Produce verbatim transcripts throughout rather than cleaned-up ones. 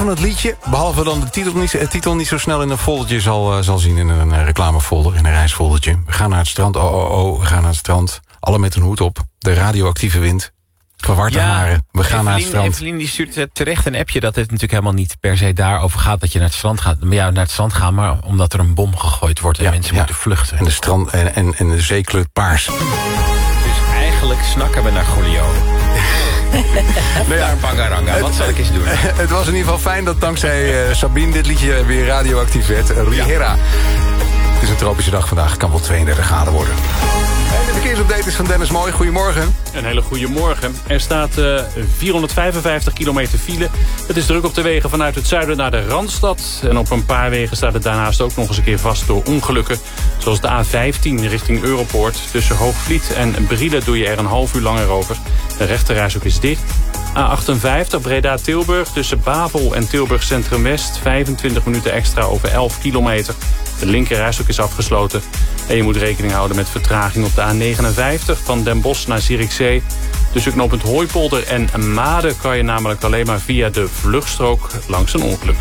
Van het liedje, behalve dan de titel niet, de titel niet zo snel in een foldertje zal, uh, zal zien... in een uh, reclamefolder, in een reisfoldertje. We gaan naar het strand, oh oh oh, we gaan naar het strand. Alle met een hoed op, de radioactieve wind. Verward ja, haren, we gaan Evelien, naar het strand. Evelien die stuurt terecht een appje dat het natuurlijk helemaal niet per se daarover gaat... dat je naar het strand gaat, ja, naar het strand gaan, maar omdat er een bom gegooid wordt en ja, mensen ja. moeten vluchten. En de, strand, en, en, en de zee kleurt paars. Dus eigenlijk snakken we naar Julio. Nou ja, Bangaranga, wat zal ik eens doen? Het was in ieder geval fijn dat dankzij uh, Sabine dit liedje weer radioactief werd. Riera. Ja. Het is een tropische dag vandaag, kan wel tweeëndertig graden worden. En de verkeersupdate is van Dennis Mooi. Goedemorgen. Een hele goede morgen. Er staat uh, vierhonderdvijfenvijftig kilometer file. Het is druk op de wegen vanuit het zuiden naar de Randstad. En op een paar wegen staat het daarnaast ook nog eens een keer vast door ongelukken. Zoals de A vijftien richting Europoort. Tussen Hoogvliet en Brielle doe je er een half uur langer over. De rechterrijstrook is dicht. A achtenvijftig Breda-Tilburg tussen Babel en Tilburg Centrum West. vijfentwintig minuten extra over elf kilometer. De linkerrijstrook is afgesloten. En je moet rekening houden met vertraging op de A negenenvijftig van Den Bosch naar Zierikzee. Tussen knooppunt Hooipolder en Maden kan je namelijk alleen maar via de vluchtstrook langs een ongeluk.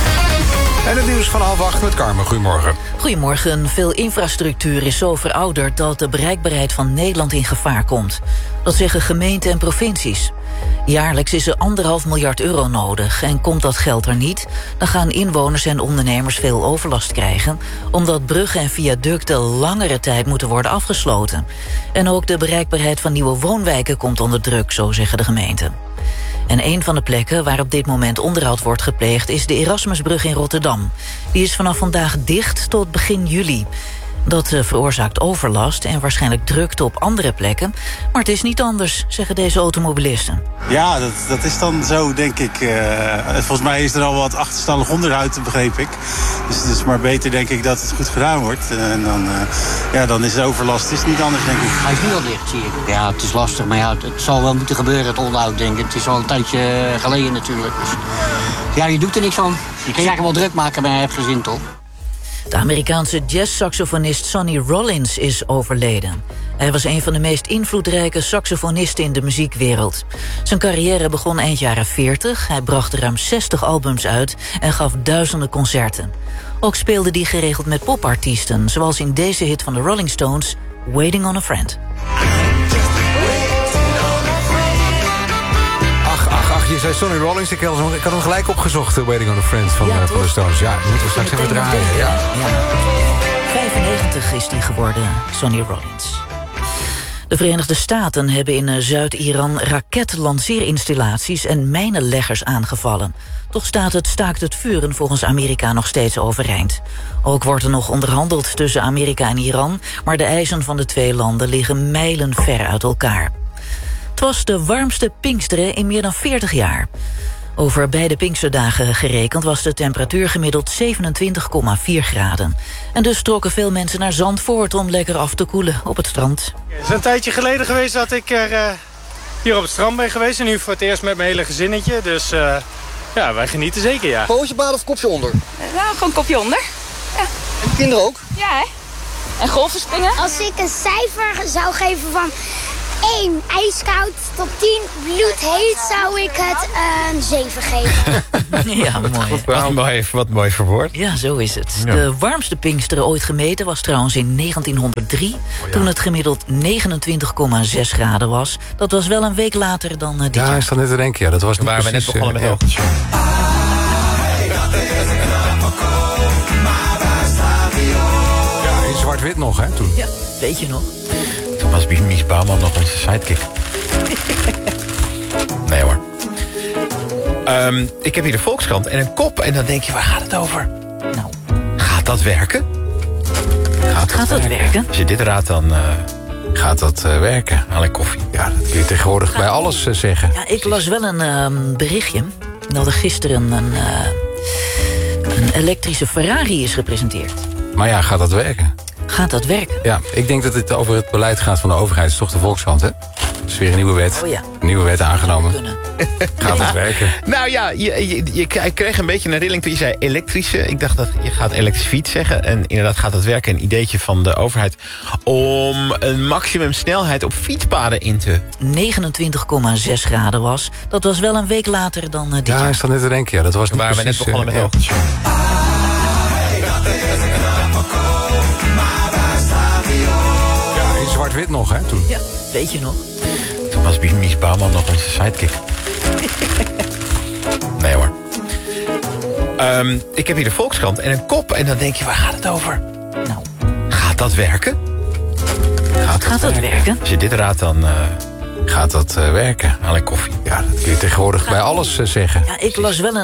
En het nieuws van half acht met Carmen. Goedemorgen. Goedemorgen. Veel infrastructuur is zo verouderd dat de bereikbaarheid van Nederland in gevaar komt. Dat zeggen gemeenten en provincies. Jaarlijks is er anderhalf miljard euro nodig. En komt dat geld er niet, dan gaan inwoners en ondernemers veel overlast krijgen, omdat bruggen en viaducten langere tijd moeten worden afgesloten. En ook de bereikbaarheid van nieuwe woonwijken komt onder druk, zo zeggen de gemeenten. En een van de plekken waar op dit moment onderhoud wordt gepleegd is de Erasmusbrug in Rotterdam. Die is vanaf vandaag dicht tot begin juli. Dat uh, veroorzaakt overlast en waarschijnlijk drukte op andere plekken. Maar het is niet anders, zeggen deze automobilisten. Ja, dat, dat is dan zo, denk ik. Uh, volgens mij is er al wat achterstallig onderhoud, begreep ik. Dus het is maar beter, denk ik, dat het goed gedaan wordt. Uh, en dan, uh, ja, dan is de overlast is niet anders, denk ik. Hij is nu al dicht, zie ik. Ja, het is lastig, maar ja, het, het zal wel moeten gebeuren, het onderhoud, denk ik. Het is al een tijdje geleden natuurlijk. Dus, ja, je doet er niks aan. Je kan je wel druk maken, maar je hebt geen zin, toch? De Amerikaanse jazzsaxofonist Sonny Rollins is overleden. Hij was een van de meest invloedrijke saxofonisten in de muziekwereld. Zijn carrière begon eind jaren veertig. Hij bracht ruim zestig albums uit en gaf duizenden concerten. Ook speelde hij geregeld met popartiesten, zoals in deze hit van de Rolling Stones, Waiting on a Friend. Je zei Sonny Rollins, ik had hem, ik had hem gelijk opgezocht, Waiting on a Friend van, ja, uh, van de Stones. Ja, die moeten we straks even draaien. Ja. Ja. vijfennegentig is die geworden, Sonny Rollins. De Verenigde Staten hebben in Zuid-Iran raketlanceerinstallaties en mijnenleggers aangevallen. Toch staat het staakt het vuren volgens Amerika nog steeds overeind. Ook wordt er nog onderhandeld tussen Amerika en Iran, maar de eisen van de twee landen liggen mijlen ver uit elkaar. Het was de warmste Pinksteren in meer dan veertig jaar. Over beide Pinksterdagen gerekend was de temperatuur gemiddeld zevenentwintig komma vier graden. En dus trokken veel mensen naar Zandvoort om lekker af te koelen op het strand. Het is een tijdje geleden geweest dat ik er uh, hier op het strand ben geweest. En nu voor het eerst met mijn hele gezinnetje. Dus uh, ja, wij genieten zeker, ja. Pootje baden of kopje onder? Nou, gewoon kopje onder. Ja. En de kinderen ook? Ja, hè? En golven springen? Als ik een cijfer zou geven van één ijskoud tot tien bloedheet, zou ik het een zeven geven. Ja, mooi. Wat mooi, wat mooi verwoord. Ja, zo is het. Ja. De warmste Pinksteren ooit gemeten was trouwens in negentienhonderddrie... Oh, ja. Toen het gemiddeld negenentwintig komma zes graden was. Dat was wel een week later dan uh, dit ja, jaar. Ja, is dat net te denken. Ja, dat was Toen waren we net begonnen met hoogtje. Ja, in zwart-wit nog, hè, toen. Ja, weet je nog. Toen was Mies Bouwman nog onze sidekick. Nee hoor. Um, ik heb hier de Volkskrant en een kop. En dan denk je, waar gaat het over? Nou, gaat dat werken? Gaat, gaat dat werken? werken? Als je dit raadt, dan uh, gaat dat uh, werken. Haal ik koffie. Ja, dat kun je tegenwoordig gaat, bij alles uh, zeggen. Ja, ik las wel een uh, berichtje. Dat er gisteren een, uh, een elektrische Ferrari is gepresenteerd. Maar ja, gaat dat werken? Gaat dat werken? Ja, ik denk dat het over het beleid gaat van de overheid. Het is toch de Volkskrant, hè? is weer een nieuwe wet. Oh ja. Een nieuwe wet aangenomen. Gaat het werken? Nou ja, je, je, je kreeg een beetje een rilling toen je zei elektrische. Ik dacht dat je gaat elektrisch fiets zeggen. En inderdaad gaat het werken. Een ideetje van de overheid om een maximumsnelheid op fietspaden in te... negenentwintig komma zes graden was. Dat was wel een week later dan uh, dit Ja, jaar. is dat net te denken. Ja, dat was niet Waar we net precies, begonnen met uh, het ochtendshow. Ja, in zwart-wit nog, hè, toen. Ja, weet je nog. Toen was Mies Bouwman nog onze sidekick. Nee hoor. Um, ik heb hier de Volkskrant en een kop. En dan denk je, waar gaat het over? Nou, Gaat dat werken? Gaat, gaat dat werken? Als je dit raadt, dan uh, Gaat dat uh, werken? haal ik koffie. Ja, dat kun je tegenwoordig bij alles uh, zeggen. Ja, ik las wel een